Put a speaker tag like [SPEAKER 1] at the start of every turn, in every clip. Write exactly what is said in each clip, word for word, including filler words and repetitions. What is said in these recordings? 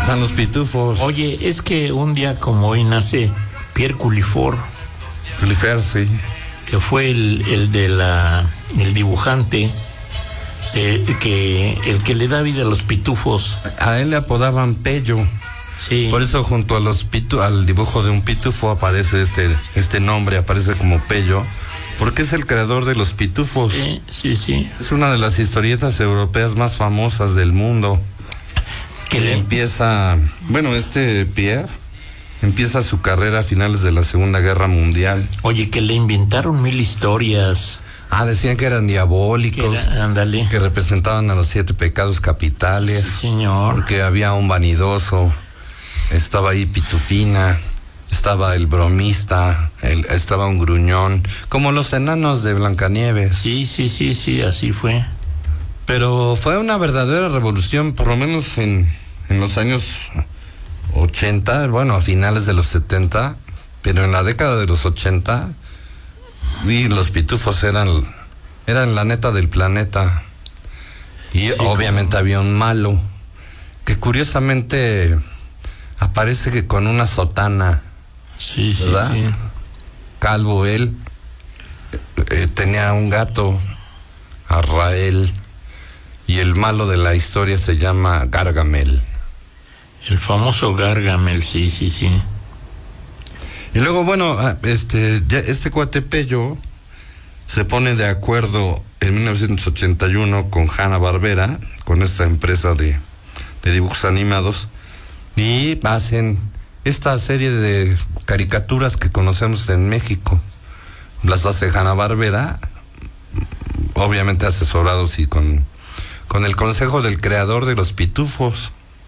[SPEAKER 1] Están los pitufos.
[SPEAKER 2] Oye, es que un día como hoy nace Pierre Culifor.
[SPEAKER 1] Culifer, sí.
[SPEAKER 2] Que fue el, el de la... el dibujante... De, que el que le da vida a los pitufos.
[SPEAKER 1] A él le apodaban Pello.
[SPEAKER 2] Sí.
[SPEAKER 1] Por eso junto a los pitu, al dibujo de un pitufo aparece este, este nombre, aparece como Pello, porque es el creador de los pitufos.
[SPEAKER 2] Sí, sí, sí.
[SPEAKER 1] Es una de las historietas europeas más famosas del mundo.
[SPEAKER 2] Que le
[SPEAKER 1] empieza, bueno, este Pierre empieza su carrera a finales de la Segunda Guerra Mundial.
[SPEAKER 2] Oye, que le inventaron mil historias.
[SPEAKER 1] Ah, decían que eran diabólicos,
[SPEAKER 2] que, era, ándale.
[SPEAKER 1] que representaban a los siete pecados capitales.
[SPEAKER 2] Sí, señor.
[SPEAKER 1] Porque había un vanidoso, estaba ahí Pitufina, estaba el bromista, el, estaba un gruñón, como los enanos de Blancanieves.
[SPEAKER 2] Sí, sí, sí, sí, así fue.
[SPEAKER 1] Pero fue una verdadera revolución, por lo menos en, en los años ochenta, bueno, a finales de los setenta, pero en la década de los ochenta... y los pitufos eran, eran la neta del planeta. Y sí, obviamente como... había un malo, que curiosamente aparece que con una sotana.
[SPEAKER 2] Sí,
[SPEAKER 1] ¿verdad?
[SPEAKER 2] sí, sí.
[SPEAKER 1] Calvo él. Eh, tenía un gato, Arrael. Y el malo de la historia se llama Gargamel.
[SPEAKER 2] El famoso Gargamel, sí, sí, sí.
[SPEAKER 1] Y luego, bueno, este, este cuate Pello se pone de acuerdo en mil novecientos ochenta y uno con Hanna-Barbera, con esta empresa de, de dibujos animados, y hacen esta serie de caricaturas que conocemos en México. Las hace Hanna-Barbera, obviamente asesorados y con, con el consejo del creador de los pitufos.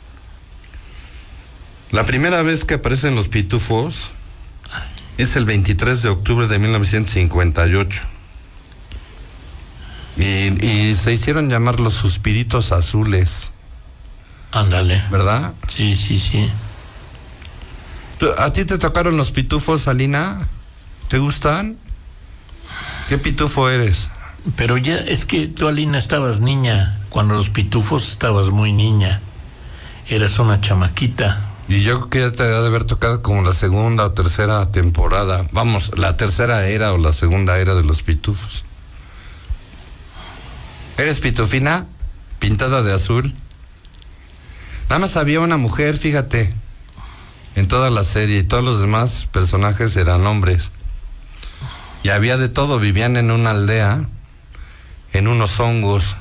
[SPEAKER 1] La primera vez que aparecen los pitufos es el veintitrés de octubre de mil novecientos cincuenta y ocho. Y, y se hicieron llamar los Suspiritos Azules.
[SPEAKER 2] Ándale.
[SPEAKER 1] ¿Verdad?
[SPEAKER 2] Sí, sí, sí.
[SPEAKER 1] ¿A ti te tocaron los pitufos, Alina? ¿Te gustan? ¿Qué pitufo eres?
[SPEAKER 2] Pero ya, es que tú, Alina, estabas niña. Cuando los pitufos estabas muy niña. Eras una chamaquita.
[SPEAKER 1] Y yo creo que ya te ha de haber tocado como la segunda o tercera temporada. Vamos, la tercera era o la segunda era de los pitufos. ¿Eres pitufina? Pintada de azul. Nada más había una mujer, fíjate, en toda la serie, y todos los demás personajes eran hombres. Y había de todo, vivían en una aldea, en unos hongos.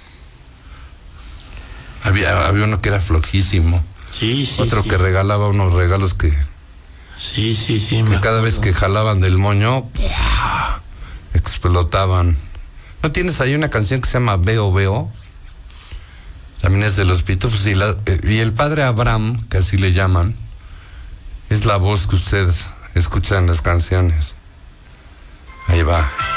[SPEAKER 1] Había, había uno que era flojísimo.
[SPEAKER 2] Sí, sí,
[SPEAKER 1] Otro
[SPEAKER 2] sí.
[SPEAKER 1] que regalaba unos regalos que...
[SPEAKER 2] Sí, sí, sí.
[SPEAKER 1] Que cada vez que jalaban del moño, ¡pua!, explotaban. ¿No tienes ahí una canción que se llama Veo Veo? También es de los pitufos. Y, la, y el padre Abraham, que así le llaman, es la voz que ustedes escuchan en las canciones. Ahí va.